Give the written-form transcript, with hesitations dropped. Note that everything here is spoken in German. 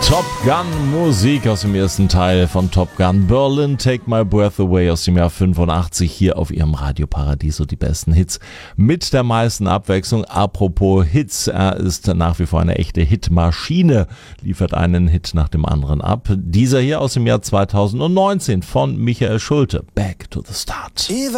Top Gun Musik aus dem ersten Teil von Top Gun Berlin, Take My Breath Away aus dem Jahr 85 hier auf ihrem Radio Paradiso, die besten Hits mit der meisten Abwechslung. Apropos Hits, er ist nach wie vor eine echte Hitmaschine, liefert einen Hit nach dem anderen ab. Dieser hier aus dem Jahr 2019 von Michael Schulte, Back to the Start.